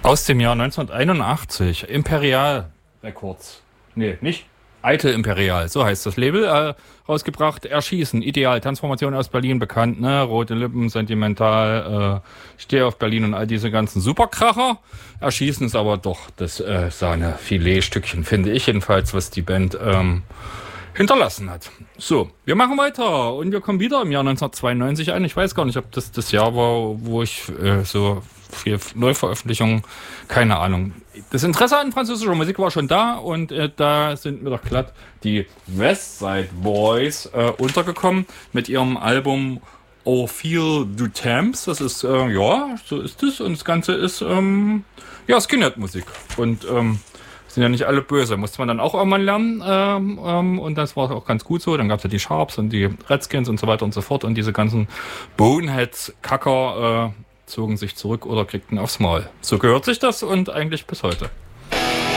Aus dem Jahr 1981. Imperial Records. Nee, nicht. Eitel Imperial, so heißt das Label. Rausgebracht. Erschießen, Ideal, Transformation aus Berlin bekannt, ne? Rote Lippen, Sentimental, Stehe auf Berlin und all diese ganzen Superkracher. Erschießen ist aber doch das Sahne-Filet-Stückchen, finde ich jedenfalls, was die Band hinterlassen hat. So, wir machen weiter und wir kommen wieder im Jahr 1992 ein. Ich weiß gar nicht, ob das Jahr war, wo ich so viel Neuveröffentlichungen, keine Ahnung. Das Interesse an französischer Musik war schon da und da sind mir doch glatt die Westside Boys untergekommen mit ihrem Album Au Fil du Temps. Das ist, ja, so ist es und das Ganze ist, ja, Skinhead-Musik und sind ja nicht alle böse, musste man dann auch irgendwann lernen und das war auch ganz gut so. Dann gab es ja die Sharps und die Redskins und so weiter und so fort und diese ganzen Boneheads-Kacker zogen sich zurück oder kriegten aufs Maul. So gehört sich das und eigentlich bis heute.